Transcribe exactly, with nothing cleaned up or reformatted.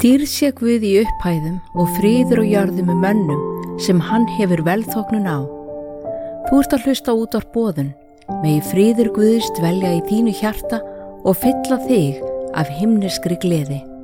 Dýrð sé Guð í upphæðum og friður á jörðum með mönnum sem hann hefur velþóknun á. Þú ert að hlusta út á boðun, megi friður Guðs dvelja í þínu hjarta og fylla þig af himneskri gleði.